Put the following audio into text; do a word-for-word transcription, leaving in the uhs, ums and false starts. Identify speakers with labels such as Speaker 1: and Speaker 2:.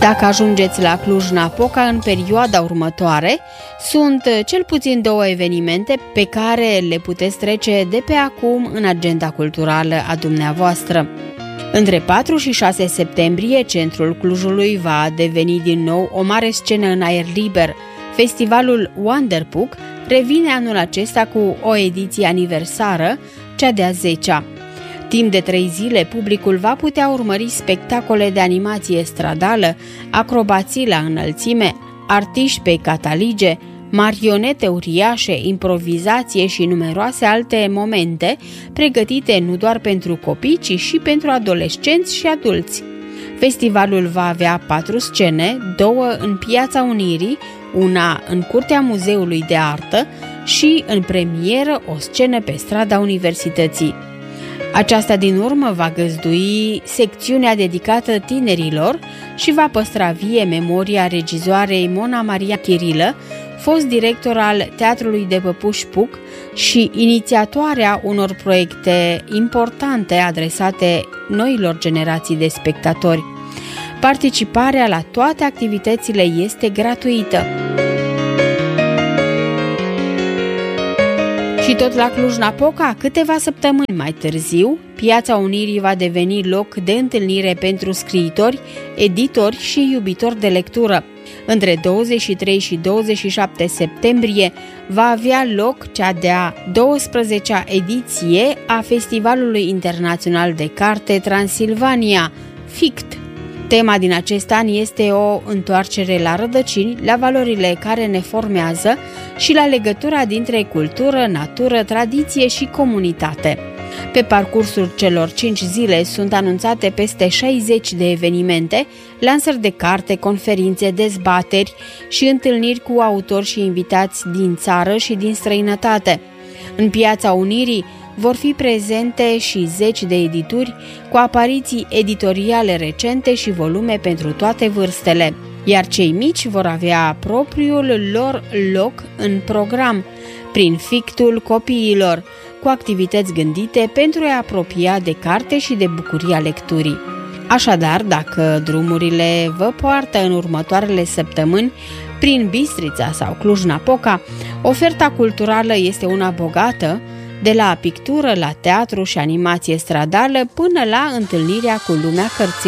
Speaker 1: Dacă ajungeți la Cluj-Napoca în perioada următoare, sunt cel puțin două evenimente pe care le puteți trece de pe acum în agenda culturală a dumneavoastră. Între patru și șase septembrie, centrul Clujului va deveni din nou o mare scenă în aer liber. Festivalul Wonderpuc revine anul acesta cu o ediție aniversară, cea de-a zecea. Timp de trei zile, publicul va putea urmări spectacole de animație stradală, acrobații la înălțime, artiști pe catalige, marionete uriașe, improvizație și numeroase alte momente pregătite nu doar pentru copii, ci și pentru adolescenți și adulți. Festivalul va avea patru scene, două în Piața Unirii, una în Curtea Muzeului de Artă și, în premieră, o scenă pe strada Universității. Aceasta din urmă va găzdui secțiunea dedicată tinerilor și va păstra vie memoria regizoarei Mona Maria Chirilă, fost director al Teatrului de Păpuș Puc și inițiatoarea unor proiecte importante adresate noilor generații de spectatori. Participarea la toate activitățile este gratuită. Și tot la Cluj-Napoca, câteva săptămâni mai târziu, Piața Unirii va deveni loc de întâlnire pentru scriitori, editori și iubitori de lectură. Între douăzeci și trei și douăzeci și șapte septembrie va avea loc cea de-a douăsprezecea ediție a Festivalului Internațional de Carte Transilvania, F I C T. Tema din acest an este o întoarcere la rădăcini, la valorile care ne formează și la legătura dintre cultură, natură, tradiție și comunitate. Pe parcursul celor cinci zile sunt anunțate peste șaizeci de evenimente, lansări de carte, conferințe, dezbateri și întâlniri cu autori și invitați din țară și din străinătate. În Piața Unirii vor fi prezente și zeci de edituri cu apariții editoriale recente și volume pentru toate vârstele, iar cei mici vor avea propriul lor loc în program, prin fictul copiilor, cu activități gândite pentru a apropia de carte și de bucuria lecturii. Așadar, dacă drumurile vă poartă în următoarele săptămâni prin Bistrița sau Cluj-Napoca, oferta culturală este una bogată, de la pictură la teatru și animație stradală până la întâlnirea cu lumea cărții.